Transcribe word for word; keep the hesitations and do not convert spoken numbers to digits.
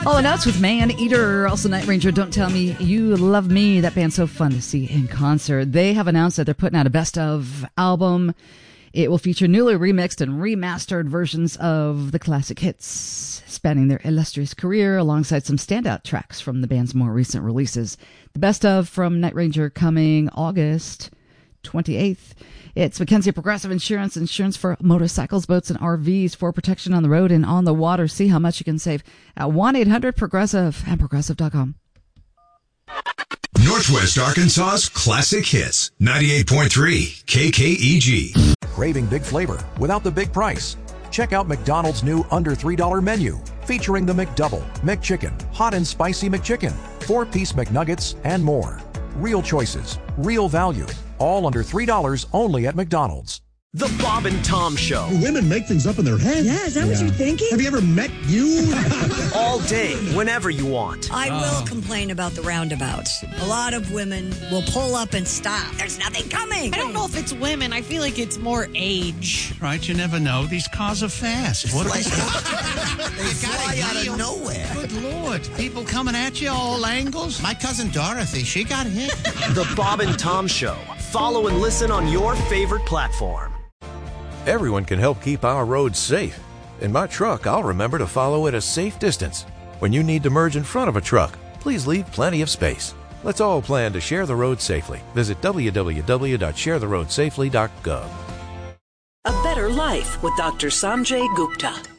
All the Notes with Man Eater, also Night Ranger, Don't Tell Me You Love Me. That band's so fun to see in concert. They have announced that they're putting out a best of album. It will feature newly remixed and remastered versions of the classic hits spanning their illustrious career, alongside some standout tracks from the band's more recent releases. The best of from Night Ranger coming August twenty-eighth. It's Mackenzie Progressive Insurance, insurance for motorcycles, boats, and R Vs for protection on the road and on the water. See how much you can save at one eight hundred progressive and progressive dot com. Northwest Arkansas's classic hits, ninety-eight point three K K E G. Craving big flavor without the big price? Check out McDonald's new under three dollar menu, featuring the McDouble, McChicken, Hot and Spicy McChicken, four-piece McNuggets, and more. Real choices, real value, all under three dollars only at McDonald's. The Bob and Tom Show. Do women make things up in their head? Yeah, is that yeah. what you're thinking? Have you ever met you? All day, whenever you want. I oh. will complain about the roundabouts. A lot of women will pull up and stop. There's nothing coming. I don't know if it's women. I feel like it's more age. Right, you never know. These cars are fast. What like, they fly out of nowhere. Good Lord. People coming at you all angles. My cousin Dorothy, she got hit. The Bob and Tom Show. Follow and listen on your favorite platform. Everyone can help keep our roads safe. In my truck, I'll remember to follow at a safe distance. When you need to merge in front of a truck, please leave plenty of space. Let's all plan to share the road safely. Visit w w w dot share the road safely dot gov. A better life with Doctor Sanjay Gupta.